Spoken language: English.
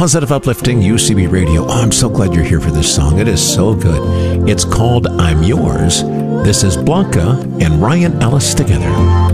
Positive, uplifting UCB Radio. Oh, I'm so glad you're here for this song. It is so good. It's called I'm Yours. This is Blanca and Ryan Ellis together.